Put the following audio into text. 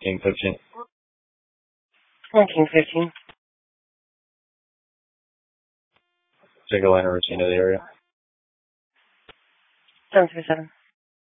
King 15. King 15. Take a line of routine to the area. 737.